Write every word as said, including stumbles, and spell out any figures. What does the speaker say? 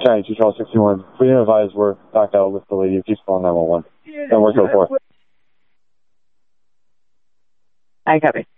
County two Charles sixty-one. Please advise we're back out with the lady. Please call nine one one. And we're so forth. I copy.